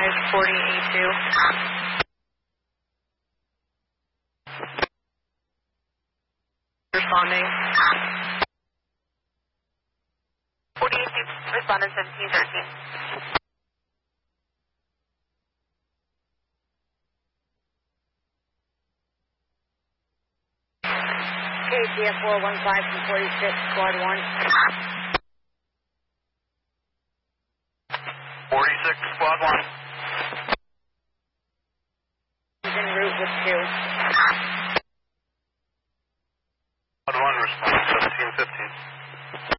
is 40E2. Responding. 40E2, responding 1713. KTF 415 from 46, squad 1. 46, squad 1. He's en route with 2. Squad 1, response 1715.